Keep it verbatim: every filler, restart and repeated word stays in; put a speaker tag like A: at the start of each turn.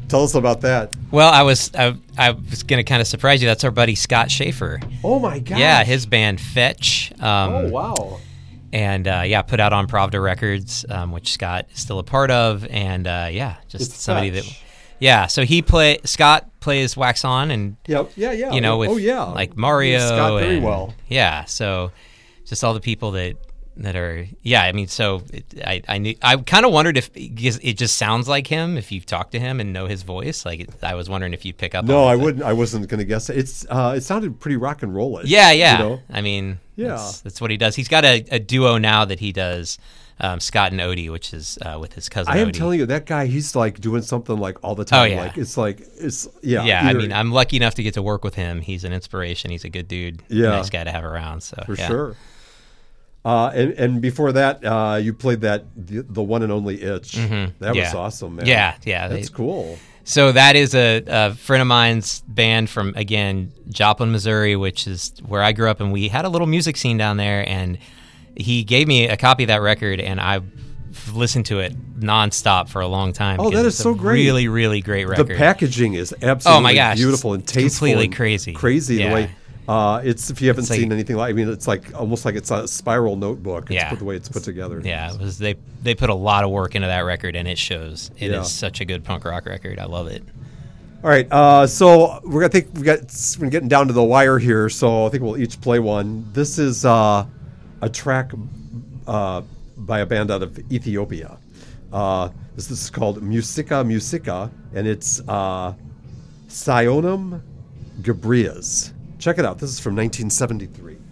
A: Tell us about that.
B: Well, I was I, I was going to kind of surprise you. That's our buddy Scott Schaefer.
A: Oh my gosh.
B: Yeah, his band Fetch. Um,
A: oh wow.
B: And uh, yeah, put out on Pravda Records, um, which Scott is still a part of. And uh, yeah, just
A: It's
B: somebody
A: Fetch.
B: that. Yeah, so he play Scott plays Wax On, and
A: Yeah, yeah, yeah.
B: you know, with
A: oh yeah,
B: like Mario.
A: Scott very
B: and,
A: well.
B: Yeah, so just all the people that that are. Yeah, I mean, so it, I I knew I kind of wondered if because it just sounds like him if you've talked to him and know his voice. Like it, I was wondering if you'd pick up.
A: No,
B: on
A: I
B: it, but-
A: wouldn't. I wasn't going to guess it. It's uh, it sounded pretty rock and rollish.
B: Yeah, yeah.
A: You know?
B: I mean,
A: Yeah.
B: that's, that's what he does. He's got a, a duo now that he does, um, Scott and Odie, which is uh, with his cousin.
A: I am
B: Odie.
A: telling you, that guy, he's like doing something like all the time.
B: Oh, yeah.
A: Like it's like it's yeah.
B: Yeah, I
A: either-
B: mean, I'm lucky enough to get to work with him. He's an inspiration. He's a good dude.
A: Yeah.
B: Nice guy to have around. So
A: for
B: yeah.
A: sure. Uh, and, and before that, uh, you played that the, the one and only Itch.
B: Mhm.
A: That
B: Yeah.
A: was awesome, man.
B: Yeah, yeah.
A: That's
B: they-
A: cool.
B: So that is a, a friend of mine's band from, again, Joplin, Missouri, which is where I grew up, and we had a little music scene down there, and he gave me a copy of that record, and I listened to it nonstop for a long time.
A: Oh,
B: because
A: that is
B: it's a
A: so great.
B: Really, really great record.
A: The packaging is absolutely
B: Oh my gosh,
A: beautiful and
B: it's
A: tasteful.
B: completely
A: and
B: crazy.
A: Crazy
B: Yeah.
A: the way uh, it's. If you haven't
B: It's like-
A: seen anything like, I mean, it's like almost like it's a spiral notebook. It's
B: Yeah.
A: put the way it's put together.
B: Yeah, it was they they put a lot of work into that record, and it shows. It is
A: Yeah.
B: such a good punk rock record. I love it.
A: All right, uh, so we're gonna think we got we're getting down to the wire here. So I think we'll each play one. This is uh, a track uh, by a band out of Ethiopia. Uh, this is called Musica Musica, and it's uh, Sionim Gabrias. Check it out. This is from nineteen seventy-three.